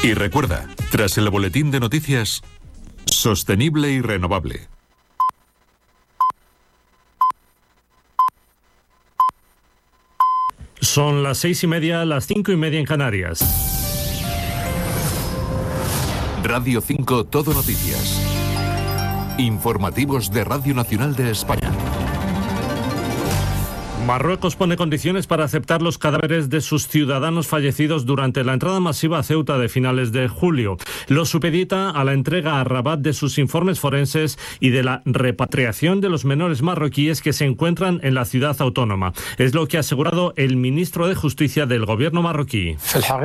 Y recuerda, tras el boletín de noticias, sostenible y renovable. Son las 6:30, las 5:30 en Canarias. Radio 5 Todo Noticias. Informativos de Radio Nacional de España. Marruecos pone condiciones para aceptar los cadáveres de sus ciudadanos fallecidos durante la entrada masiva a Ceuta de finales de julio. Lo supedita a la entrega a Rabat de sus informes forenses y de la repatriación de los menores marroquíes que se encuentran en la ciudad autónoma. Es lo que ha asegurado el ministro de Justicia del gobierno marroquí.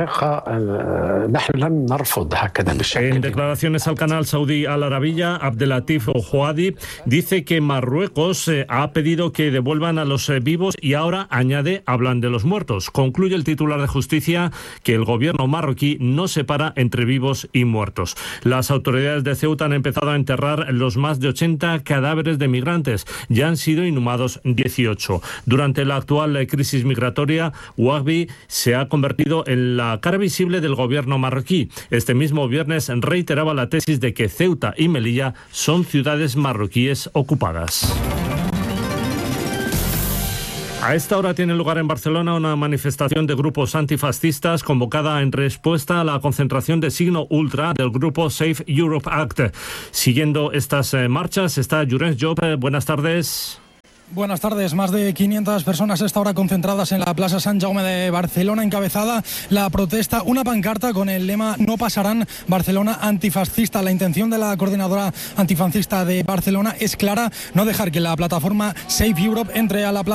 En declaraciones al canal saudí Al Arabiya, Abdelatif Ouadi dice que Marruecos ha pedido que devuelvan a los vivos y ahora añade, hablan de los muertos. Concluye el titular de Justicia que el gobierno marroquí no separa entre vivos y muertos. Las autoridades de Ceuta han empezado a enterrar los más de 80 cadáveres de migrantes. Ya han sido inhumados 18. Durante la actual crisis migratoria, Ouadi se ha convertido en la cara visible del gobierno marroquí. Este mismo viernes reiteraba la tesis de que Ceuta y Melilla son ciudades marroquíes ocupadas. A esta hora tiene lugar en Barcelona una manifestación de grupos antifascistas convocada en respuesta a la concentración de signo ultra del grupo Save Europe Act. Siguiendo estas marchas está Llorenç Job. Buenas tardes. Buenas tardes. Más de 500 personas a esta hora concentradas en la Plaza Sant Jaume de Barcelona. Encabezada la protesta, una pancarta con el lema "No pasarán, Barcelona antifascista". La intención de la coordinadora antifascista de Barcelona es clara: no dejar que la plataforma Save Europe entre a la plaza